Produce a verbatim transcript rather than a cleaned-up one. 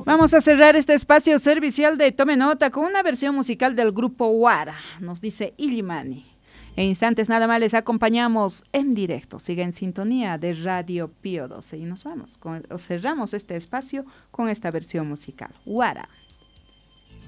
Vamos a cerrar este espacio servicial de Tome Nota con una versión musical del grupo Wara, nos dice Illimani. En instantes nada más les acompañamos en directo. Siga en sintonía de Radio Pío doce y nos vamos, con, cerramos este espacio con esta versión musical. Wara.